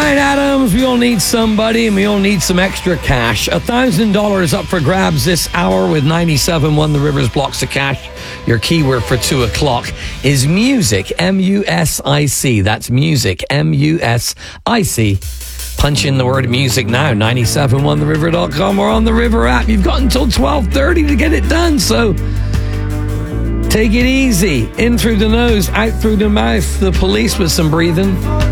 right, Adams, we all need somebody and we all need some extra cash. $1,000 up for grabs this hour with 97.1 The Rivers Blocks of Cash. Your keyword for 2 o'clock is music, M-U-S-I-C. That's music, M-U-S-I-C. Punch in the word music now, 971theriver.com or on the River app. You've got until 12:30 to get it done, so take it easy. In through the nose, out through the mouth. The Police with some breathing.